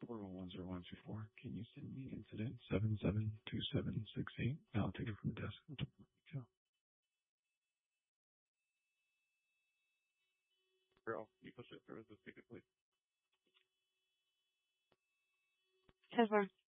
4110124. Can you send me incident 772768? I'll take it from the desk. Girl, you push it through the ticket, please. 10-4.